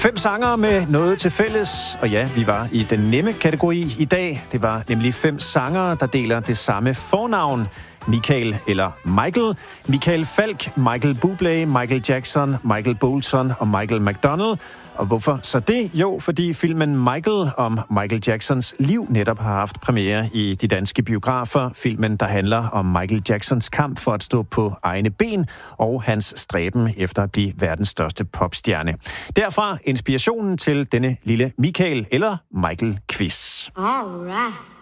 5 sangere med noget til fælles, og ja, vi var i den nemme kategori i dag. Det var nemlig 5 sangere, der deler det samme fornavn. Michael eller Michael, Michael Falch, Michael Bublé, Michael Jackson, Michael Bolton og Michael McDonald. Og hvorfor så det? Jo, fordi filmen Michael om Michael Jacksons liv netop har haft premiere i de danske biografer. Filmen, der handler om Michael Jacksons kamp for at stå på egne ben og hans stræben efter at blive verdens største popstjerne. Derfra inspirationen til denne lille Michael eller Michael-quiz. All right.